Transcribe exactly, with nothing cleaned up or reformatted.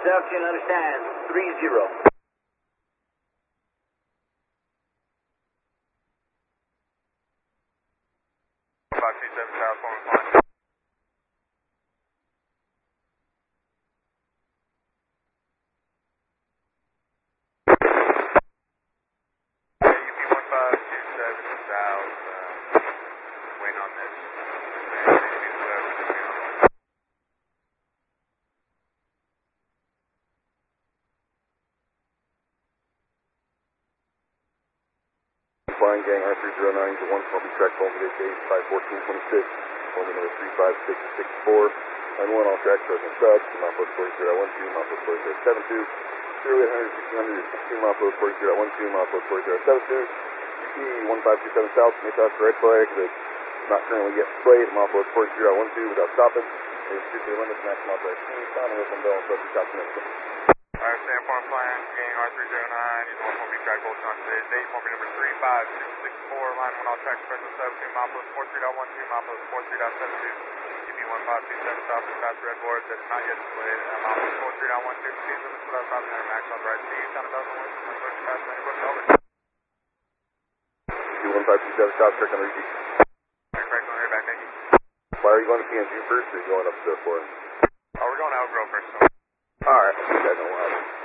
Sebastian, understand, three zero. five two seven South, forward flying. Flying gang R three zero nine to one, Columbia track, Columbia eight five fourteen twenty-six, Columbia number three five six six four, nine one all tracks, present subs, Mount forty zero one two, Mount forty zero seven two, zero eight hundred sixteen hundred sixteen, Mount forty zero one two, Mount forty zero seven two, G P one five two seven South, make us red flag that's not currently yet displayed, Mount forty zero one two without stopping, is strictly limits, maximum operation speed, sound with one bell, and subs, stop connection. Alright, stand for flying, gang R three zero nine, he's one Columbia track, Gold on today's date, Columbia number three five two six four, line one all tracks, present seven two, Mount forty three one two, Mount forty three seven two, G P one five two seven South, and past red board that's not yet displayed, uh, Mount forty three one two, speed limits without stopping, and max on right speed, sound about the wind, and push past any bush, over. G P one five two seven South, check on repeat. Alright, correct on here, back, thank you. Why are you going to P N G first, or are you going up to the four? Oh, we're going to Outgrove first, so. Alright, I think I know why.